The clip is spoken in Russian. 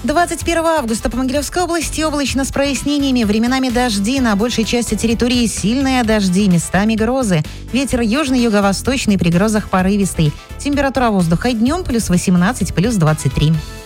21 августа по Могилевской области облачно с прояснениями, временами дожди, на большей части территории сильные дожди, местами грозы. Ветер южный, юго-восточный, при грозах порывистый. Температура воздуха днем +18, +23.